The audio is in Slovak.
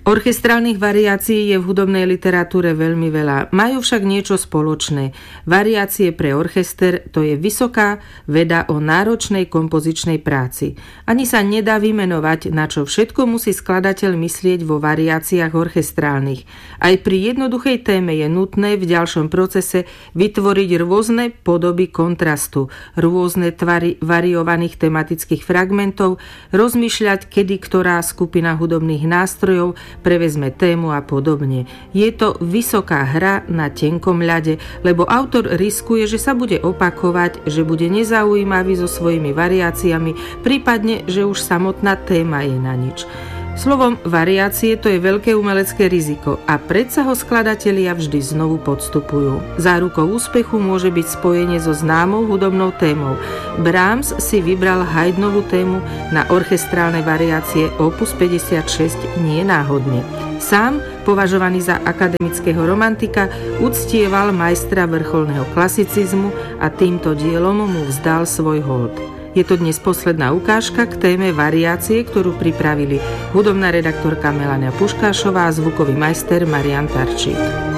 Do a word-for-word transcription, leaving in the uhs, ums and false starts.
Orchestrálnych variácií je v hudobnej literatúre veľmi veľa, majú však niečo spoločné. Variácie pre orchester to je vysoká veda o náročnej kompozičnej práci. Ani sa nedá vymenovať, na čo všetko musí skladateľ myslieť vo variáciách orchestrálnych. Aj pri jednoduchej téme je nutné v ďalšom procese vytvoriť rôzne podoby kontrastu, rôzne tvary variovaných tematických fragmentov, rozmýšľať, kedy ktorá skupina hudobných nástrojov prevezme tému a podobne. Je to vysoká hra na tenkom ľade, lebo autor riskuje, že sa bude opakovať, že bude nezaujímavý so svojimi variáciami, prípadne, že už samotná téma je na nič. Slovom, variácie to je veľké umelecké riziko a predsa ho skladatelia vždy znovu podstupujú. Zárukou úspechu môže byť spojenie so známou hudobnou témou. Brahms si vybral Haydnovú tému na orchestrálne variácie opus päťdesiatšesť nie náhodne. Sám, považovaný za akademického romantika, uctieval majstra vrcholného klasicizmu a týmto dielom mu vzdal svoj hold. Je to dnes posledná ukážka k téme variácie, ktorú pripravili hudobná redaktorka Melania Puškášová a zvukový majster Marián Tarčík.